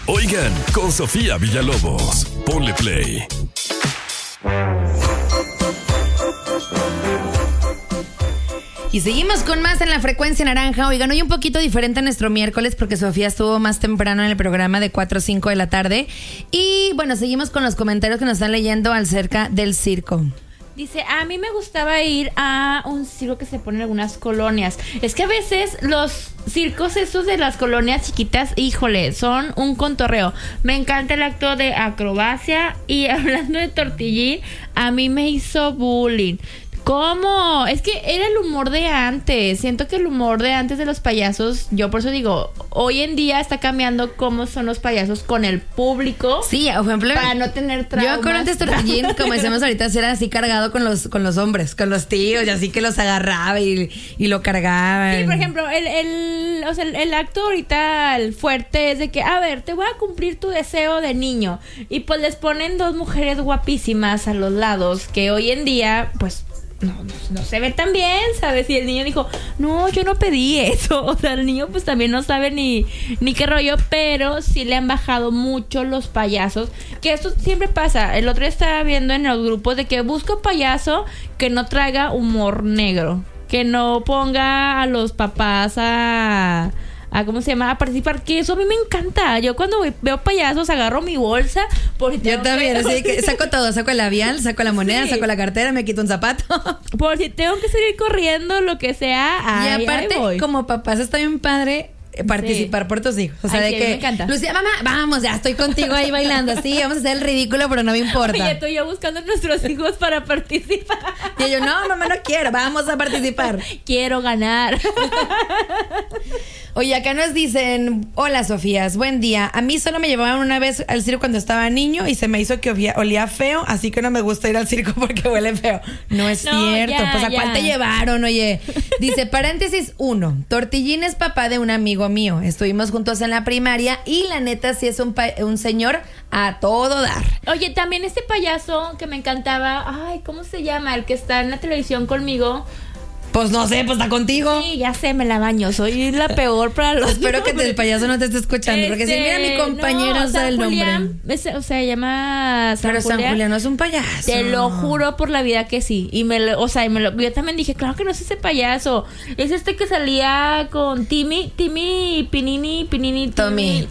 Oigan, con Sofía Villalobos. Ponle play. Y seguimos con más en la frecuencia naranja. Oigan, hoy un poquito diferente a nuestro miércoles porque Sofía estuvo más temprano en el programa de 4 o 5 de la tarde. Y bueno, seguimos con los comentarios que nos están leyendo acerca del circo. Dice, a mí me gustaba ir a un circo que se pone en algunas colonias. Es que a veces los circos esos de las colonias chiquitas, híjole, son un contorreo. Me encanta el acto de acrobacia. Y hablando de tortillín, a mí me hizo bullying. ¿Cómo? Es que era el humor de antes. Siento que el humor de antes de los payasos, yo por eso digo, hoy en día está cambiando cómo son los payasos con el público. Sí, por ejemplo, para no tener traumas. Yo con antes tortillín, como decíamos ahorita, era así cargado con los hombres, con los tíos, y así que los agarraba y lo cargaban. Sí, por ejemplo, el acto ahorita, el fuerte es de que, a ver, te voy a cumplir tu deseo de niño. Y pues les ponen dos mujeres guapísimas a los lados, que hoy en día, pues, no se ve tan bien, ¿sabes? Y el niño dijo, no, yo no pedí eso. O sea, el niño pues también no sabe ni qué rollo, pero sí le han bajado mucho los payasos. Que esto siempre pasa. El otro día estaba viendo en los grupos de que busco payaso que no traiga humor negro, que no ponga a los papás a ¿cómo se llama? A participar, que eso a mí me encanta. Yo cuando veo payasos agarro mi bolsa. Yo también, así que saco todo, saco el labial, saco la moneda, sí, saco la cartera, me quito un zapato. Por si tengo que seguir corriendo, lo que sea, y aparte, como papás está bien padre participar, sí, por tus hijos. O sea, de que me encanta. Lucía, mamá, vamos, ya estoy contigo ahí bailando. Sí, vamos a hacer el ridículo, pero no me importa. Oye, estoy yo buscando a nuestros hijos para participar. Y yo, no, mamá, no quiero, vamos a participar. Quiero ganar. Oye, acá nos dicen, hola Sofías, buen día. A mí solo me llevaban una vez al circo cuando estaba niño y se me hizo que olía feo, así que no me gusta ir al circo porque huele feo. No es cierto. Ya, pues ¿a cuál te llevaron? Oye, dice, paréntesis 1, Tortillín es papá de un amigo mío. Estuvimos juntos en la primaria y la neta sí es un señor a todo dar. Oye, también este payaso que me encantaba, ay, ¿cómo se llama? El que está en la televisión conmigo. Pues no sé, pues está contigo. Sí, ya sé, me la baño. Soy la peor para los Espero que el payaso no te esté escuchando. Porque si mira mi compañero, no, sabe el nombre. O sea, se llama San Pero Julián. San Julián no es un payaso. Te lo juro por la vida que sí. Y yo también dije, claro que no es ese payaso. Es este que salía con Timmy, Pinini, Tommy,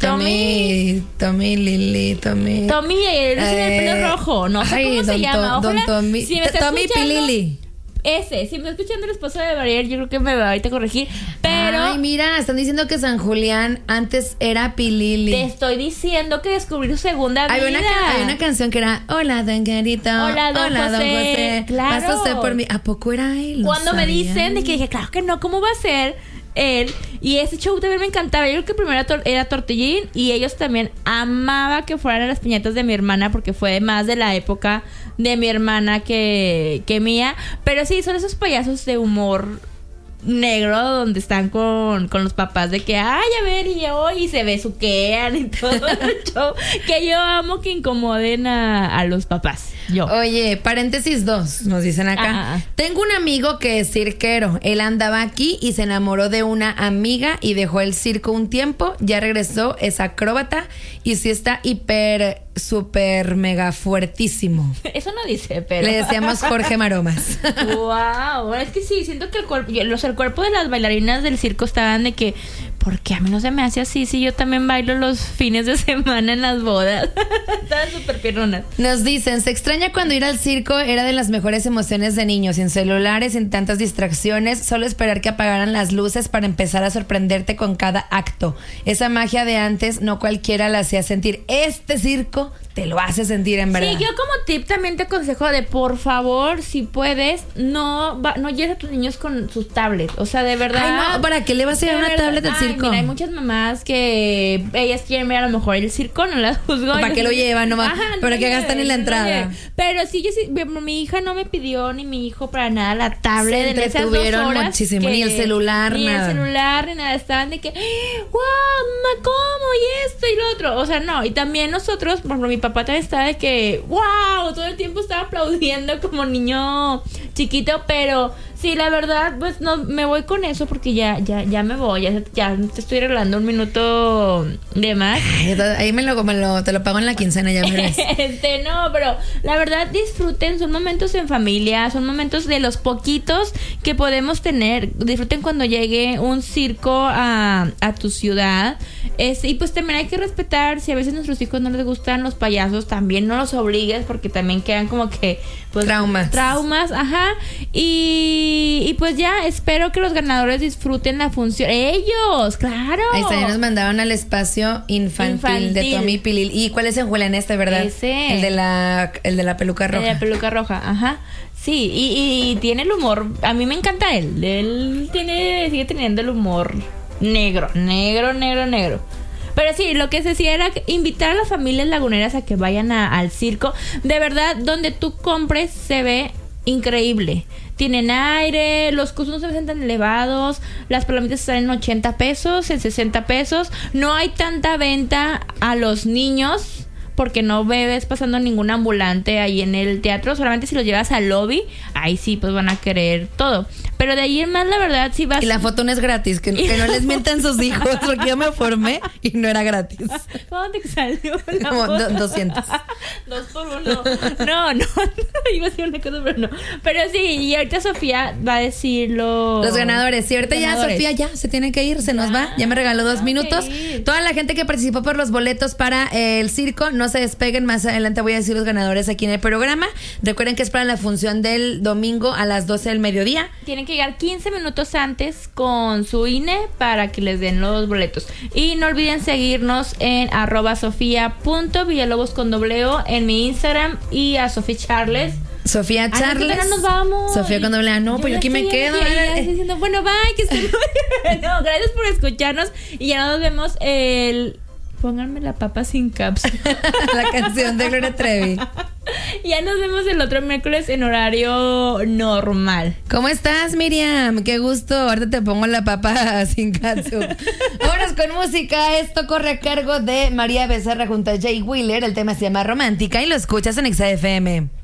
Lili, Tommy. Tommy, el pelo rojo. No sé cómo se llama. Don Tommy. Si me Tommy Pilili. Ese, si me está escuchando el esposo de Barier, yo creo que me va a ahorita a corregir. Pero. Ay, mira, están diciendo que San Julián antes era Pilili. Te estoy diciendo que descubrí su segunda vida. Hay una canción que era Hola, don Querito. Hola, don José. Claro. Pasa usted por mí. ¿A poco era él? Cuando me dicen de que dije, claro que no, ¿cómo va a ser él? Y ese show también me encantaba. Yo creo que primero era Tortillín y ellos también amaba que fueran a las piñatas de mi hermana porque fue más de la época de mi hermana que mía. Pero sí, son esos payasos de humor negro donde están con los papás de que ay, a ver, y se besuquean y todo el show, que yo amo que incomoden a los papás. Yo. Oye, paréntesis 2, nos dicen acá. Tengo un amigo que es cirquero. Él andaba aquí y se enamoró de una amiga y dejó el circo un tiempo. Ya regresó, es acróbata y sí está súper mega fuertísimo. Eso no dice, pero le decíamos Jorge Maromas. Wow, es que sí, siento que el cuerpo de las bailarinas del circo estaban de que, porque a mí no se me hace así, sí, yo también bailo los fines de semana en las bodas. Estaban súper pierronas. Nos dicen, se extraña cuando ir al circo era de las mejores emociones de niños, sin celulares, sin tantas distracciones, solo esperar que apagaran las luces para empezar a sorprenderte con cada acto. Esa magia de antes no cualquiera la hacía sentir. Este circo te lo hace sentir en verdad. Sí, yo como tip también te aconsejo de por favor, si puedes, no lleves a tus niños con sus tablets. O sea, de verdad. Ay, no, ¿para qué le vas a llevar una tablet al circo? Mira, hay muchas mamás que ellas quieren ver a lo mejor el circo, no las juzgo. ¿Para qué lo llevan nomás? ¿Para qué gastan en la entrada? Pero sí, mi hija no me pidió, ni mi hijo para nada la tablet. Se entretuvieron muchísimo, ni el celular, ni nada. Ni el celular, ni nada. Estaban de que, wow, mamá, ¿cómo? Y esto y lo otro. O sea, no. Y también nosotros, por ejemplo, mi papá también estaba de que wow, todo el tiempo estaba aplaudiendo como niño chiquito, pero Sí, la verdad, pues no, me voy con eso porque ya me voy, ya te estoy regalando un minuto de más. Ahí te lo pago en la quincena, ya me ves. No, pero la verdad disfruten, son momentos en familia, son momentos de los poquitos que podemos tener. Disfruten cuando llegue un circo a tu ciudad. Y pues también hay que respetar, si a veces a nuestros hijos no les gustan los payasos, también no los obligues porque también quedan como que pues, traumas, ajá. Y pues ya, espero que los ganadores disfruten la función. ¡Ellos! ¡Claro! Ahí está, ya nos mandaron al espacio infantil de Tommy Pilil. ¿Y cuál es en Julián verdad? Ese. El de la peluca roja. El de la peluca roja, ajá. Sí, y tiene el humor. A mí me encanta él. Él sigue teniendo el humor negro. Pero sí, lo que se hacía era invitar a las familias laguneras a que vayan al circo. De verdad, donde tú compres se ve increíble. Tienen aire, los costos no se ven tan elevados, las palomitas están en 80 pesos, en 60 pesos. No hay tanta venta a los niños porque no ves pasando ningún ambulante ahí en el teatro. Solamente si los llevas al lobby, ahí sí pues van a querer todo. Pero de ahí en más, la verdad, si vas... Y la foto no es gratis, que no les mientan sus hijos, porque yo me formé y no era gratis. ¿Cuándo te salió la Como foto? 200. 2 por 1. No, iba a decir una cosa, pero no. Pero sí, y ahorita Sofía va a decir los ganadores. Sí, ahorita ya Sofía ya se tiene que ir, se nos va. Ya me regaló 2 minutos. Toda la gente que participó por los boletos para el circo, no se despeguen. Más adelante voy a decir los ganadores aquí en el programa. Recuerden que es para la función del domingo a las 12 del mediodía. Tienen que llegar 15 minutos antes con su INE para que les den los boletos. Y no olviden seguirnos en @sofia.villalobos con dobleo en mi Instagram y a Sofía Charles. Sofía Charles. No, nos vamos. Sofía con doble A. No, pues yo aquí me quedo. Diciendo, bueno, bye, que estén No, gracias por escucharnos y ya nos vemos Pónganme la papa sin cápsula. La canción de Gloria Trevi. Ya nos vemos el otro miércoles en horario normal. ¿Cómo estás, Miriam? Qué gusto. Ahorita te pongo la papa sin cápsula. Vámonos con música. Esto corre a cargo de María Becerra junto a Jay Wheeler. El tema se llama Romántica y lo escuchas en XFM.